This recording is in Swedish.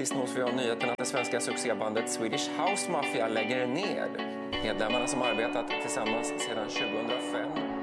Sist nås vi av nyheten att det svenska succébandet Swedish House Mafia lägger ner. Medlemmarna som arbetat tillsammans sedan 2005